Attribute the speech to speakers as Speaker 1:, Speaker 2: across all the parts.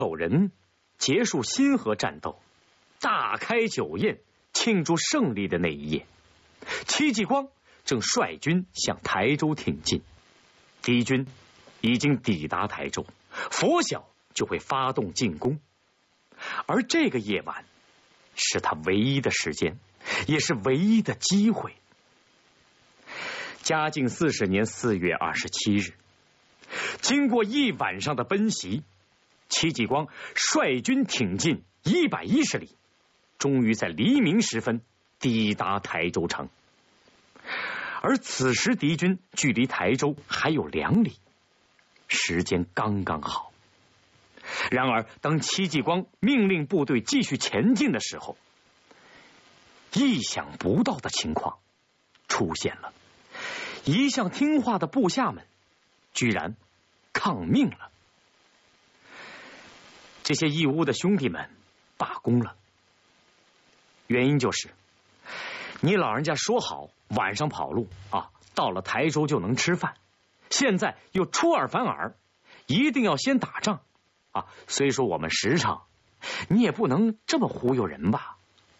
Speaker 1: 斗人结束新河战斗，大开酒宴庆祝胜利的那一夜，戚继光正率军向台州挺进，敌军已经抵达台州，拂晓就会发动进攻。而这个夜晚是他唯一的时间，也是唯一的机会。嘉靖40年4月27日，经过一晚上的奔袭，戚继光率军挺进110里，终于在黎明时分抵达台州城。而此时敌军距离台州还有2里，时间刚刚好。然而当戚继光命令部队继续前进的时候，意想不到的情况出现了，一向听话的部下们居然抗命了。这些义乌的兄弟们罢工了，原因就是你老人家说好晚上跑路到了台州就能吃饭，现在又出尔反尔，一定要先打仗虽说我们实诚，你也不能这么忽悠人吧。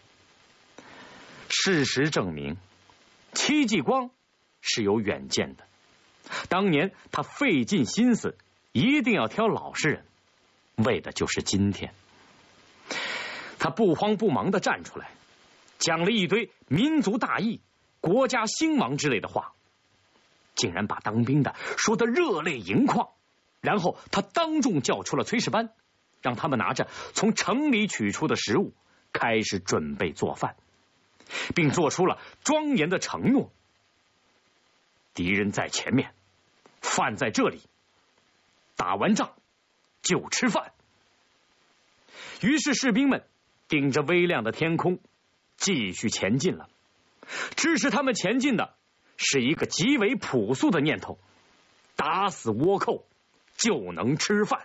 Speaker 1: 事实证明，戚继光是有远见的。当年他费尽心思，一定要挑老实人，为的就是今天。他不慌不忙地站出来，讲了一堆民族大义、国家兴亡之类的话，竟然把当兵的说得热泪盈眶。然后他当众叫出了炊事班，让他们拿着从城里取出的食物开始准备做饭，并做出了庄严的承诺：敌人在前面，饭在这里，打完仗就吃饭。于是士兵们顶着微亮的天空继续前进了。支持他们前进的是一个极为朴素的念头：打死倭寇就能吃饭。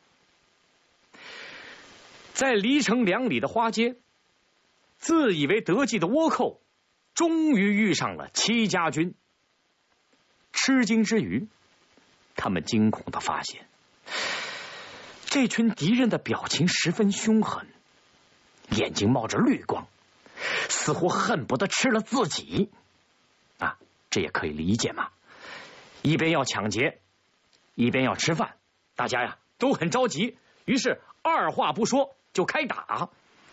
Speaker 1: 在离城2里的花街，自以为得计的倭寇终于遇上了戚家军。吃惊之余，他们惊恐地发现，这群敌人的表情十分凶狠，眼睛冒着绿光，似乎恨不得吃了自己。这也可以理解嘛，一边要抢劫，一边要吃饭，大家都很着急，于是二话不说就开打。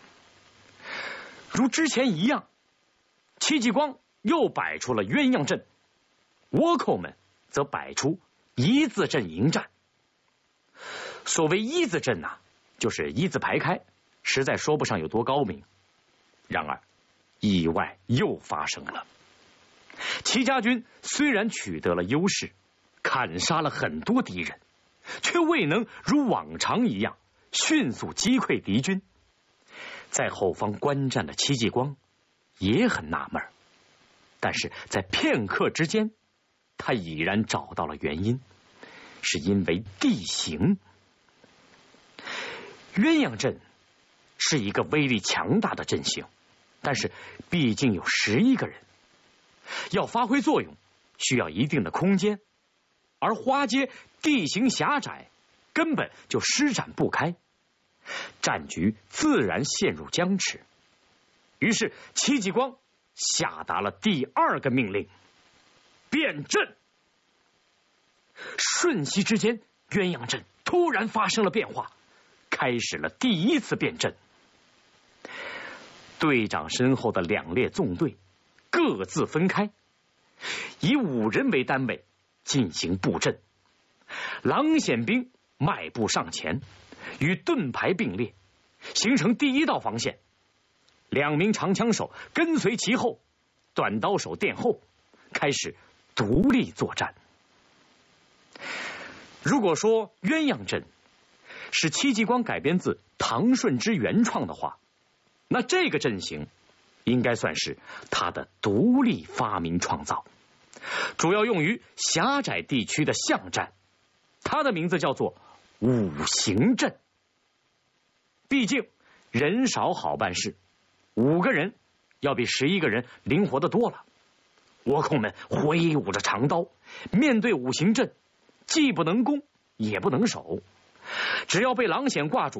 Speaker 1: 如之前一样，戚继光又摆出了鸳鸯阵，倭寇们则摆出一字阵迎战。所谓一字阵就是一字排开，实在说不上有多高明。然而意外又发生了，戚家军虽然取得了优势，砍杀了很多敌人，却未能如往常一样迅速击溃敌军。在后方观战的戚继光也很纳闷，但是在片刻之间，他已然找到了原因，是因为地形。鸳鸯阵是一个威力强大的阵型，但是毕竟有11个人，要发挥作用需要一定的空间，而花街地形狭窄，根本就施展不开，战局自然陷入僵持。于是戚继光下达了第2个命令：变阵。瞬息之间，鸳鸯阵突然发生了变化，开始了第1次变阵。队长身后的2列纵队各自分开，以5人为单位进行布阵。郎显兵迈步上前，与盾牌并列，形成第1道防线。2名长枪手跟随其后，短刀手殿后，开始独立作战。如果说鸳鸯阵是戚继光改编自唐顺之原创的话，那这个阵型应该算是他的独立发明创造，主要用于狭窄地区的巷战，它的名字叫做5行阵。毕竟人少好办事，5个人要比11个人灵活得多了。倭寇们挥舞着长刀，面对5行阵，既不能攻也不能守， 只要被郎显挂住，